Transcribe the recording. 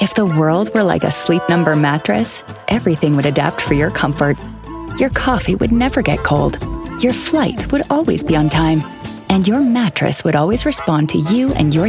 If the world were like a Sleep Number mattress, everything would adapt for your comfort. Your coffee would never get cold. Your flight would always be on time. And your mattress would always respond to you and your